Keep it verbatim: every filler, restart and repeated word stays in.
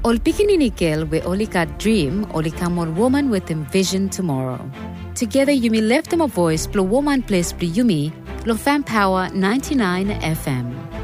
Ol pikinini girl we only got dream, only come on woman with him vision tomorrow. Together Yumi left him a voice, plus woman place plus Yumi, lo fan power ninety-nine F M.